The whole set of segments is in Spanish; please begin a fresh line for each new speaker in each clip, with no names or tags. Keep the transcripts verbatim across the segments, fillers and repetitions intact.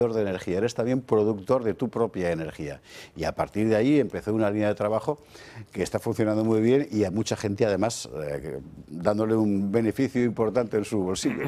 de energía, eres también productor de tu propia energía. Y a partir de ahí empezó una línea de trabajo que está funcionando muy bien y a mucha gente además eh, dándole un beneficio importante en su bolsillo.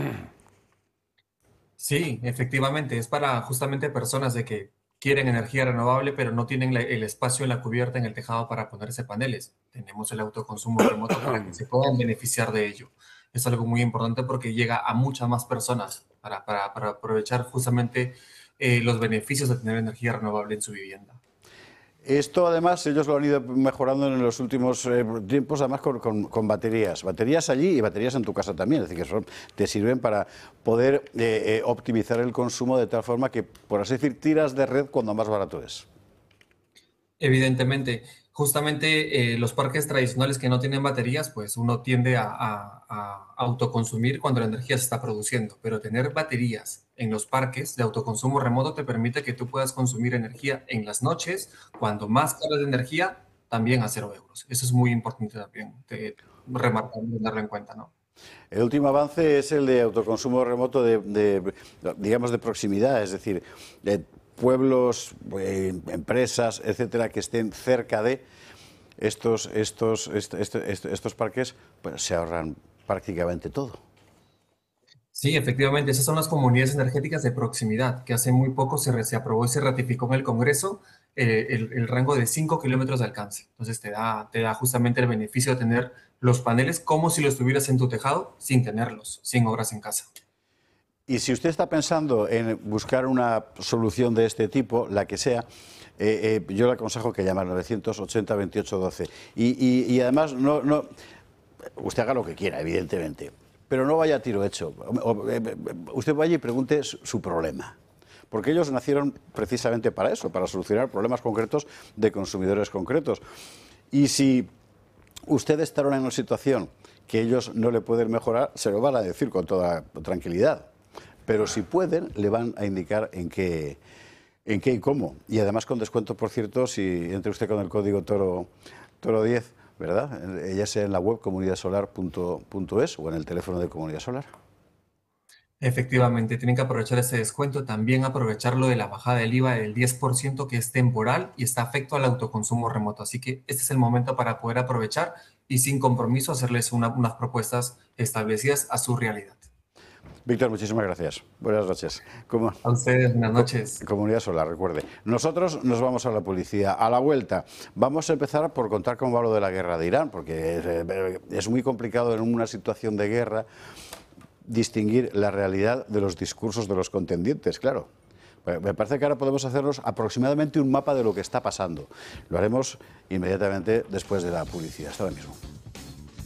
Sí, efectivamente, es para justamente personas de que quieren energía renovable, pero no tienen la- el espacio en la cubierta, en el tejado para ponerse paneles. Tenemos el autoconsumo remoto para que se puedan beneficiar de ello. Es algo muy importante porque llega a muchas más personas para, para, para aprovechar justamente eh, los beneficios de tener energía renovable en su vivienda.
Esto además ellos lo han ido mejorando en los últimos eh, tiempos, además con, con- con baterías. Baterías allí y baterías en tu casa también, es decir, que son- te sirven para poder eh, eh, optimizar el consumo de tal forma que, por así decir, tiras de red cuando más barato es.
Evidentemente, justamente eh, los parques tradicionales que no tienen baterías, pues uno tiende a, a- a autoconsumir cuando la energía se está produciendo, pero tener baterías en los parques de autoconsumo remoto te permite que tú puedas consumir energía en las noches, cuando más cargas de energía, también a cero euros. Eso es muy importante también, te, remarcar y tenerlo en cuenta, ¿no?
El último avance es el de autoconsumo remoto de, de, digamos, de proximidad, es decir, de pueblos, eh, empresas, etcétera, que estén cerca de estos, estos, est- est- est- estos parques, pues se ahorran prácticamente todo.
Sí, efectivamente, esas son las comunidades energéticas de proximidad, que hace muy poco se, re- se aprobó y se ratificó en el Congreso eh, el, el rango de cinco kilómetros de alcance. Entonces te da, te da justamente el beneficio de tener los paneles como si los tuvieras en tu tejado sin tenerlos, sin obras en casa.
Y si usted está pensando en buscar una solución de este tipo, la que sea, eh, eh, yo le aconsejo que llame al novecientos ochenta veintiocho doce. Y, y, y además, no, no, usted haga lo que quiera, evidentemente, pero no vaya a tiro hecho. O, o, eh, usted vaya y pregunte su, su problema. Porque ellos nacieron precisamente para eso, para solucionar problemas concretos de consumidores concretos. Y si usted está en una situación que ellos no le pueden mejorar, se lo van a decir con toda tranquilidad. Pero si pueden, le van a indicar en qué, en qué y cómo. Y además con descuento, por cierto, si entre usted con el código Toro, Toro diez, ¿verdad? Ya sea en la web comunidad solar punto es o en el teléfono de Comunidad Solar.
Efectivamente, tienen que aprovechar ese descuento, también aprovechar lo de la bajada del IVA del diez por ciento que es temporal y está afecto al autoconsumo remoto. Así que este es el momento para poder aprovechar y sin compromiso hacerles una- unas propuestas establecidas a su realidad.
Víctor, muchísimas gracias. Buenas noches. Como,
A ustedes, buenas
co-
noches.
Comunidad Solar, recuerde. Nosotros nos vamos a la publicidad. A la vuelta, vamos a empezar por contar cómo va lo de la guerra de Irán, porque es, eh, es muy complicado en una situación de guerra distinguir la realidad de los discursos de los contendientes, claro. Me parece que ahora podemos hacernos aproximadamente un mapa de lo que está pasando. Lo haremos inmediatamente después de la publicidad. Hasta ahora mismo.